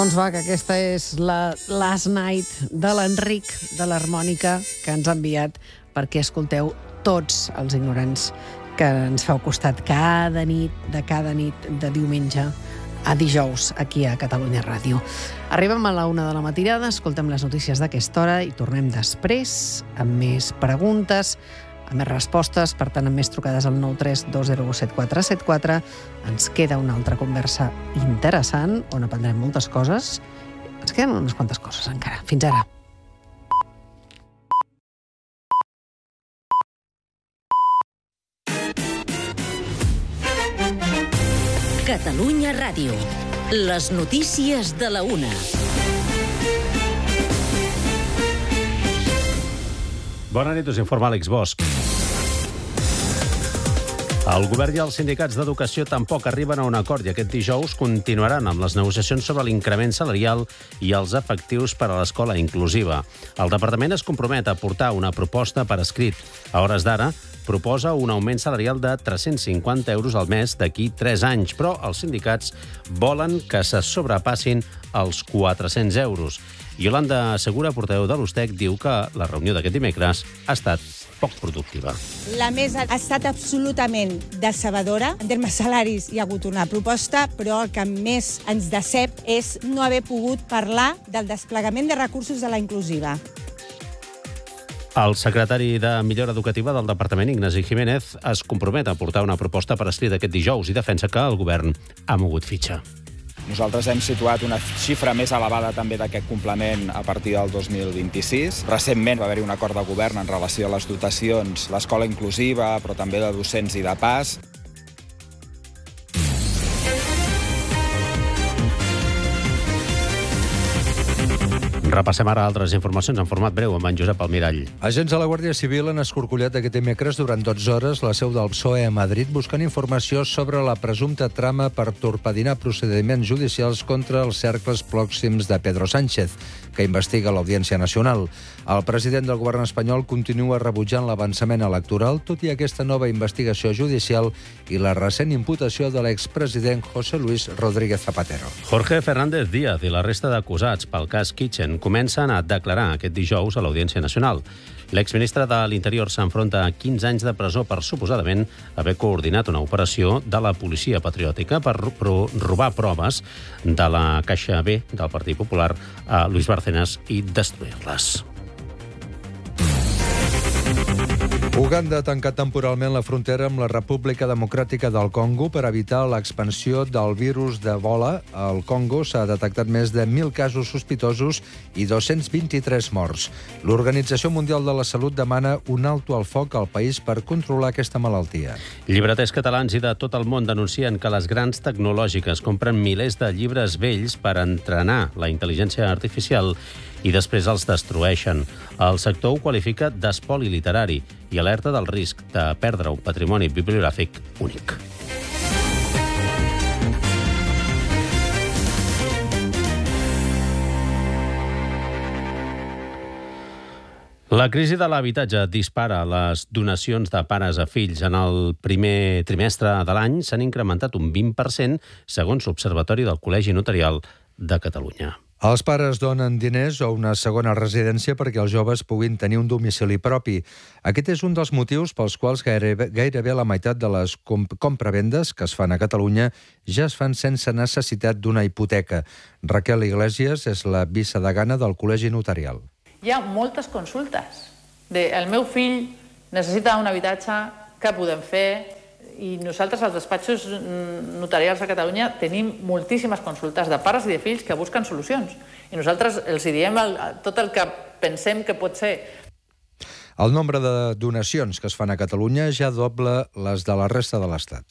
Doncs va, que aquesta és la Last Night de l'Enric de l'Harmònica que ens ha enviat perquè escolteu tots els ignorants que ens feu costat cada nit de diumenge a dijous aquí a Catalunya Ràdio. Arribem a la 1 de la matinada, escoltem les notícies d'aquesta hora i tornem després amb més preguntes, amb més respostes, per tant, amb més trucades al 932017474. Ens queda una altra conversa interessant, on aprendrem moltes coses. Ens queden unes quantes coses encara. Fins ara. Catalunya Ràdio. Les notícies de la 1. Bona nit, us informa Àlex Bosch. El govern i els sindicats d'educació tampoc arriben a un acord i aquest dijous continuaran amb les negociacions sobre l'increment salarial i els efectius per a l'escola inclusiva. El departament es compromet a portar una proposta per escrit. A hores d'ara, proposa un augment salarial de 350 euros al mes d'aquí 3 anys, però els sindicats volen que se sobrepassin els 400 euros. Yolanda Segura, portaveu de l'USTEC, diu que la reunió d'aquest dimecres ha estat poc productiva. La mesa ha estat absolutament decebedora. En termes salaris hi ha hagut una proposta, però el que més ens decep és no haver pogut parlar del desplegament de recursos de la inclusiva. El secretari de Millora Educativa del Departament, Ignasi Jiménez, es compromet a portar una proposta per escrit aquest dijous i defensa que el govern ha mogut fitxa. Nosaltres hem situat una xifra més elevada també d'aquest complement a partir del 2026. Recentment va haver-hi un acord de govern en relació a les dotacions, l'escola inclusiva, però també de docents i de PAS. Repassem ara altres informacions en format breu amb en Josep Almirall. Agents de la Guàrdia Civil han escorcollat aquest dimecres durant 12 hores la seu del PSOE a Madrid buscant informació sobre la presumpta trama per torpedinar procediments judicials contra els cercles pròxims de Pedro Sánchez, que investiga l'Audiència Nacional. El president del govern espanyol continua rebutjant l'avançament electoral, tot i aquesta nova investigació judicial i la recent imputació de l'expresident José Luis Rodríguez Zapatero. Jorge Fernández Díaz i la resta d'acusats pel cas Kitchen comencen a declarar aquest dijous a l'Audiència Nacional. L'exministre de l'Interior s'enfronta a 15 anys de presó per suposadament haver coordinat una operació de la policia patriòtica per robar proves de la Caixa B del Partit Popular a Luis Bárcenas i destruir-les. Uganda ha tancat temporalment la frontera amb la República Democràtica del Congo per evitar l'expansió del virus d'Ebola. Al Congo s'ha detectat més de 1.000 casos sospitosos i 223 morts. L'Organització Mundial de la Salut demana un alto al foc al país per controlar aquesta malaltia. Llibreters catalans i de tot el món denuncien que les grans tecnològiques compren milers de llibres vells per entrenar la intel·ligència artificial i després els destrueixen. El sector ho qualifica d'espoli literari i alerta del risc de perdre un patrimoni bibliogràfic únic. La crisi de l'habitatge dispara les donacions de pares a fills. En el primer trimestre de l'any s'han incrementat un 20%, segons l'Observatori del Col·legi Notarial de Catalunya. Els pares donen diners o una segona residència perquè els joves puguin tenir un domicili propi. Aquest és un dels motius pels quals gairebé la meitat de les compravendes que es fan a Catalunya ja es fan sense necessitat d'una hipoteca. Raquel Iglesias és la vicedegana del Col·legi Notarial. Hi ha moltes consultes. El meu fill necessita un habitatge, què podem fer? I nosaltres, als despatxos notarials a Catalunya, tenim moltíssimes consultes de pares i de fills que busquen solucions. I nosaltres els diem tot el que pensem que pot ser. El nombre de donacions que es fan a Catalunya ja dobla les de la resta de l'Estat.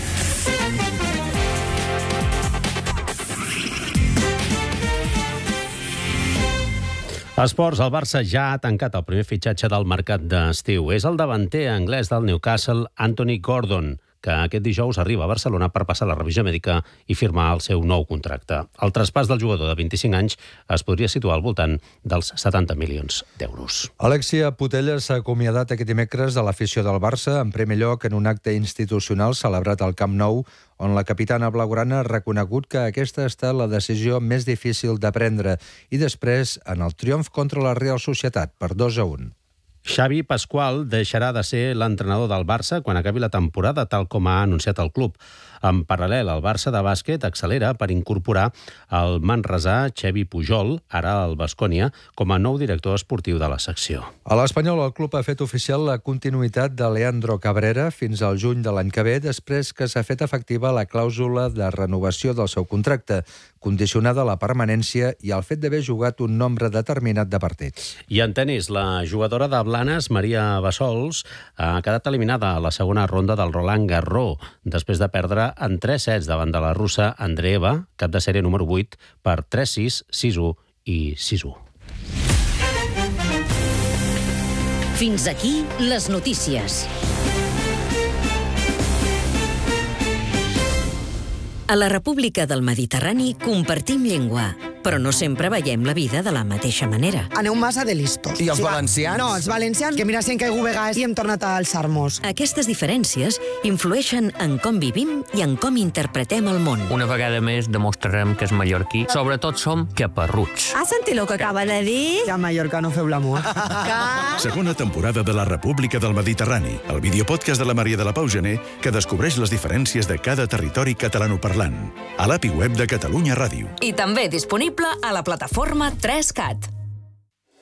Esports, el Barça ja ha tancat el primer fitxatge del mercat d'estiu. És el davanter anglès del Newcastle, Anthony Gordon, que aquest dijous arriba a Barcelona per passar la revisió mèdica i firmar el seu nou contracte. El traspàs del jugador de 25 anys es podria situar al voltant dels 70 milions d'euros. Alexia Putellas s'ha acomiadat aquest dimecres de l'afició del Barça, en primer lloc en un acte institucional celebrat al Camp Nou, on la capitana blaugrana ha reconegut que aquesta ha estat la decisió més difícil de prendre, i després en el triomf contra la Real Societat per 2-1. Xavi Pasqual deixarà de ser l'entrenador del Barça quan acabi la temporada, tal com ha anunciat el club. En paral·lel, el Barça de bàsquet accelera per incorporar el manresà Xevi Pujol, ara al Baskonia, com a nou director esportiu de la secció. A l'Espanyol, el club ha fet oficial la continuïtat de Leandro Cabrera fins al juny de l'any que ve, després que s'ha fet efectiva la clàusula de renovació del seu contracte, condicionada a la permanència i al fet d'haver jugat un nombre determinat de partits. I en tenis, la jugadora de Blanes, Maria Bassols, ha quedat eliminada a la segona ronda del Roland Garros, després de perdre en 3 sets davant de la russa Andreeva, cap de sèrie número 8, per 3-6, 6-1 i 6-1. Fins aquí les notícies. A la República del Mediterrani compartim llengua, però no sempre veiem la vida de la mateixa manera. Aneu massa de listos. I els valencians? No, els valencians, que mira si hem caigut vegades i hem tornat a alçar-nos. Aquestes diferències influeixen en com vivim i en com interpretem el món. Una vegada més demostrarem que és mallorquí. Sobretot som caparruts. Has sentit el que acaba de dir? Que a Mallorca no feu l'amor. Segona temporada de la República del Mediterrani, el videopodcast de la Maria de la Pau Gené, que descobreix les diferències de cada territori catalanoparlant. A l'API web de Catalunya Ràdio. I també disponible a la plataforma 3CAT.